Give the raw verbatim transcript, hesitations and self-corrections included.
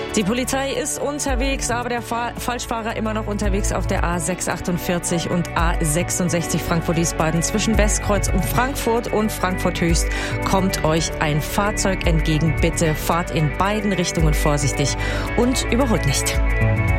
Die Polizei ist unterwegs, aber der Fa- Falschfahrer immer noch unterwegs auf der A sechs achtundvierzig und A sechsundsechzig Frankfurt-Wiesbaden. Zwischen Westkreuz und Frankfurt und Frankfurt-Höchst kommt euch ein Fahrzeug entgegen. Bitte fahrt in beiden Richtungen vorsichtig und überholt nicht.